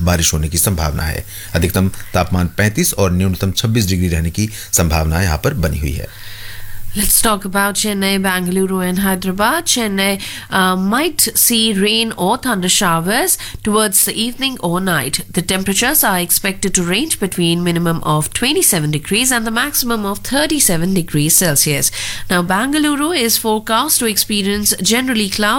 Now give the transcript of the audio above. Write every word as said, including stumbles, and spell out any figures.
बारिश होने की संभावना है। अधिकतम तापमान पैंतीस और न्यूनतम छब्बीस डिग्री रहने की संभावना यहाँ पर बनी हुई है। Let's talk about Chennai, Bangalore and Hyderabad. Chennai uh, might see rain or thunder showers towards the evening or night. The temperatures are expected to range between minimum of twenty-seven degrees and the maximum of thirty-seven degrees Celsius. Now, Bangalore is forecast to experience generally cloudy